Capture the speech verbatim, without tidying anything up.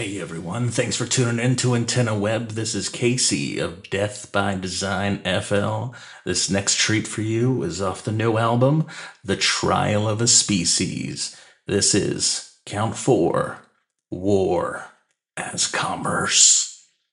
Hey everyone, thanks for tuning in to Antenna Web. This is Casey of Death by Design F L. This next treat for you is off the new album, The Trial of a Species. This is Count Four, War as Commerce.